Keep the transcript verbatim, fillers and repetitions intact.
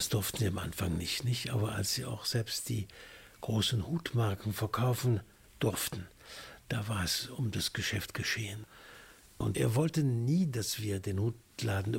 Das durften sie am Anfang nicht, nicht, aber als sie auch selbst die großen Hutmarken verkaufen durften, da war es um das Geschäft geschehen. Und er wollte nie, dass wir den Hutladen